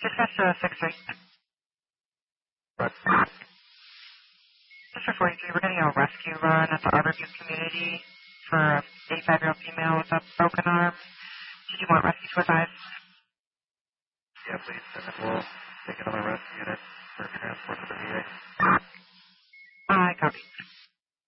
Dispatch 6-3. Right. Just for 43, we're getting a rescue run at the Arborview community for a 85-year-old female with a broken arm. Did you want rescue to advise? Yeah, please. And then we'll take another rescue unit for transport to the VA.